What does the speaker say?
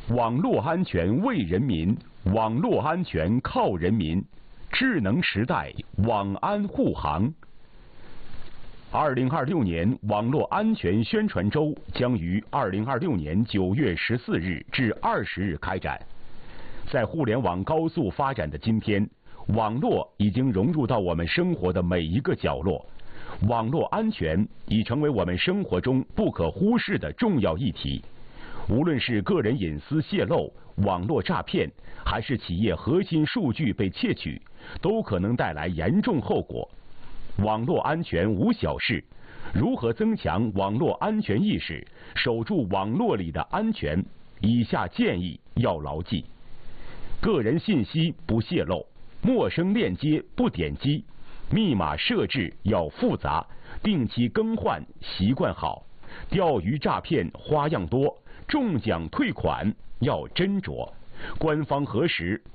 网络安全为人民，网络安全靠人民。智能时代，网安护航。2026年网络安全宣传周将于2026年9月14日至20日开展。在互联网高速发展的今天，网络已经融入到我们生活的每一个角落，网络安全已成为我们生活中不可忽视的重要议题。无论是个人隐私泄露、网络诈骗，还是企业核心数据被窃取，都可能带来严重后果。网络安全无小事，如何增强网络安全意识，守住网络里的安全？以下建议要牢记：个人信息不泄露，陌生链接不点击，密码设置要复杂，定期更换习惯好，钓鱼诈骗花样多，中奖退款要斟酌，官方核实